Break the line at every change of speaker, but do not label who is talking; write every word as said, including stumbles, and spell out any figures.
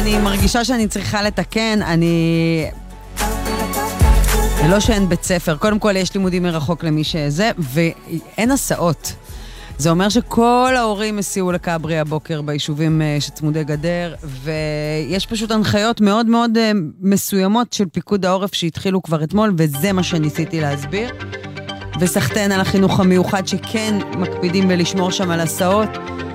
אני מרגישה שאני צריכה לתקן, אני... לא שאין בית ספר, קודם כל יש לימודים מרחוק למי שזה, ואין הסעות. זה אומר שכל ההורים הסיעו לקברי הבוקר ביישובים שצמודי גדר, ויש פשוט הנחיות מאוד מאוד מסוימות של פיקוד העורף שהתחילו כבר אתמול, וזה מה שניסיתי להסביר. וסחתן על החינוך המיוחד שכן מקפידים בלשמור שם על הסעות.